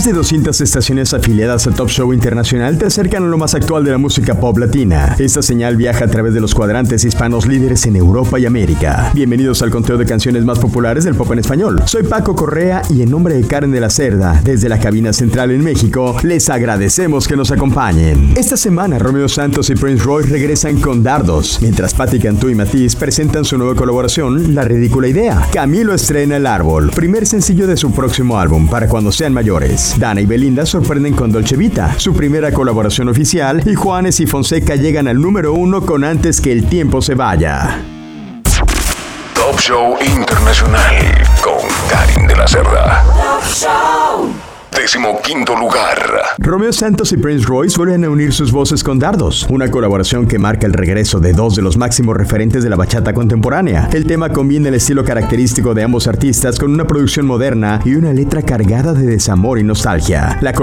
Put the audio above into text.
Más de 200 estaciones afiliadas a Top Show Internacional te acercan a lo más actual de la música pop latina. Esta señal viaja a través de los cuadrantes hispanos líderes en Europa y América. Bienvenidos al conteo de canciones más populares del pop en español. Soy Paco Correa y en nombre de Karen de la Cerda, desde la cabina central en México, les agradecemos que nos acompañen. Esta semana, Romeo Santos y Prince Royce regresan con Dardos, mientras Patti Cantú y Matiz presentan su nueva colaboración, La Ridícula Idea. Camilo estrena El Árbol, primer sencillo de su próximo álbum, Para Cuando Sean Mayores. Dana y Belinda sorprenden con Dolce Vita, su primera colaboración oficial, y Juanes y Fonseca llegan al número 1 con Antes que el tiempo se vaya. Top Show Internacional con Karen de la Cerda. Top Show. 15º lugar. Romeo Santos y Prince Royce vuelven a unir sus voces con Dardos, una colaboración que marca el regreso de dos de los máximos referentes de la bachata contemporánea. El tema combina el estilo característico de ambos artistas con una producción moderna y una letra cargada de desamor y nostalgia. La